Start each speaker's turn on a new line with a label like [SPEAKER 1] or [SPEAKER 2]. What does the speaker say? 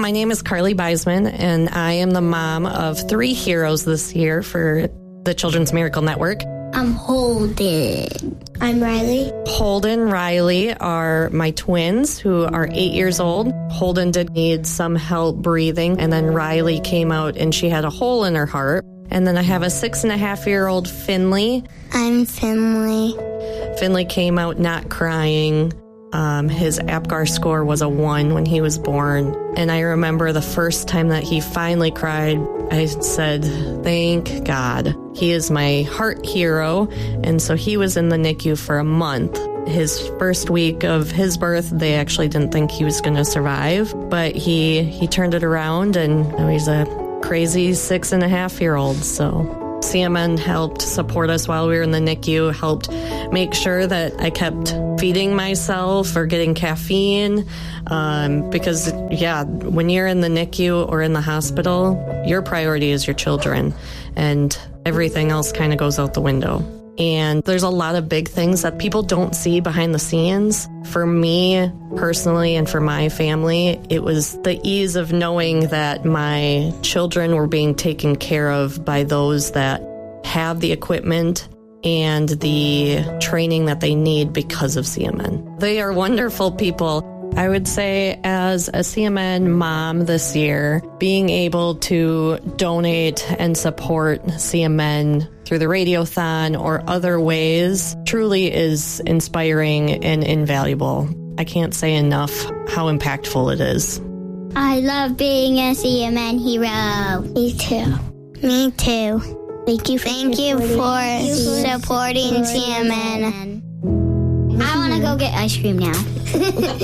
[SPEAKER 1] My name is Carly Beisman, and I am the mom of 3 heroes this year for the Children's Miracle Network.
[SPEAKER 2] I'm Holden. I'm Riley.
[SPEAKER 1] Holden and Riley are my twins who are 8 years old. Holden did need some help breathing, and then Riley came out and she had a hole in her heart. And then I have a 6.5-year-old Finley.
[SPEAKER 2] I'm Finley.
[SPEAKER 1] Finley came out not crying. His APGAR score was a 1 when he was born. And I remember the first time that he finally cried, I said, thank God. He is my heart hero. And so he was in the NICU for a month. His first week of his birth, they actually didn't think he was going to survive. But he turned it around, and now he's a crazy 6.5-year-old. So CMN helped support us while we were in the NICU, helped make sure that I kept feeding myself or getting caffeine, because, when you're in the NICU or in the hospital, your priority is your children, and everything else kind of goes out the window. And there's a lot of big things that people don't see behind the scenes. For me personally and for my family, it was the ease of knowing that my children were being taken care of by those that have the equipment and the training that they need because of CMN. They are wonderful people. I would say as a CMN mom this year, being able to donate and support CMN through the Radiothon or other ways truly is inspiring and invaluable. I can't say enough how impactful it is.
[SPEAKER 2] I love being a CMN hero. Me too. Me too. Thank you for supporting CMN. I want to go get ice cream now.